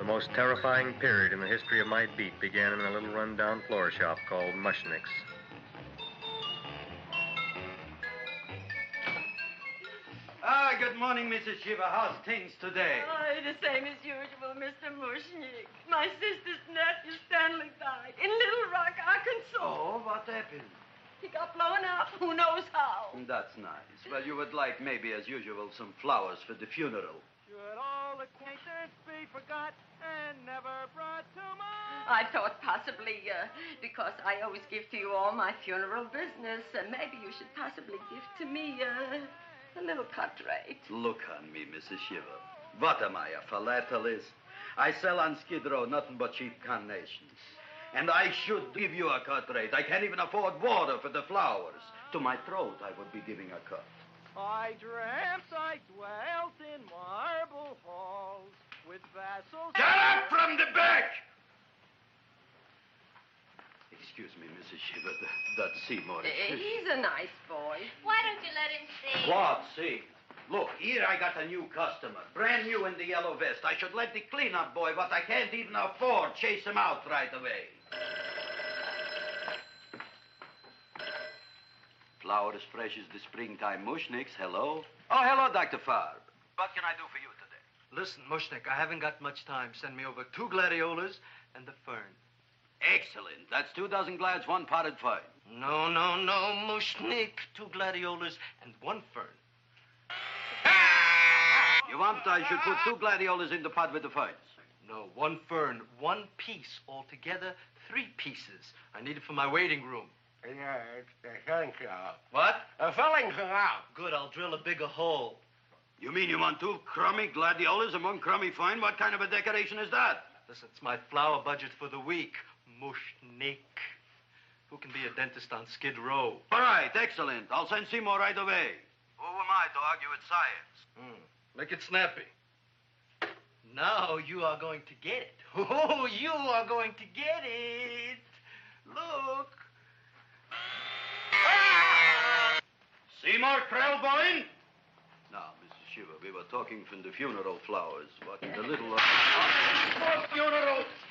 The most terrifying period in the history of my beat began in a little rundown floor shop called Mushnick's. Good morning, Mrs. Shiva. How's things today? Oh, the same as usual, Mr. Mushnick. My sister's nephew, Stanley, died in Little Rock, Arkansas. Oh, what happened? He got blown up. Who knows how? That's nice. Well, you would like, maybe as usual, some flowers for the funeral. Should all acquaintance be forgot and never brought to mind? I thought possibly, because I always give to you all my funeral business, maybe you should possibly give to me, a little cut rate. Look on me, Mrs. Shiva. What am I, a philatelist? I sell on Skid Row nothing but cheap carnations. And I should give you a cut rate. I can't even afford water for the flowers. To my throat, I would be giving a cut. I dreamt I dwelt in marble halls with vassals... Get up from the back! Excuse me, Mrs. Shiva, that's Seymour. He's a nice boy. Why don't you let him see? What, see? Look, here I got a new customer, brand new in the yellow vest. I should let the cleanup boy, but I can't even afford, chase him out right away. Flower as fresh as the springtime Mushnicks. Hello? Oh, hello, Dr. Farb. What can I do for you today? Listen, Mushnick, I haven't got much time. Send me over 2 gladiolas and the fern. Excellent. That's 2 dozen glads, 1 potted fern. No, Mushnick. 2 gladiolas and 1 fern. You want I should put 2 gladiolas in the pot with the ferns? No, 1 fern, 1 piece. Altogether, 3 pieces. I need it for my waiting room. Yeah, it's the filling out. What? The filling's out. Good, I'll drill a bigger hole. You mean you want 2 crummy gladiolas and 1 crummy fern? What kind of a decoration is that? Listen, it's my flower budget for the week. Mushnick. Who can be a dentist on Skid Row? All right, excellent. I'll send Seymour right away. Who am I to argue with science? Make it snappy. Now you are going to get it. Oh, you are going to get it. Look. Seymour Krelboyne? Now, Mrs. Shiva, we were talking from the funeral flowers. What the little... Funeral!